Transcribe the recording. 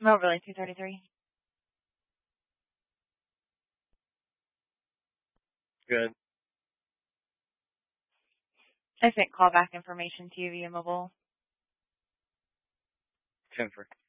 Moberly 233. Good. I sent callback information to you via mobile. 10 for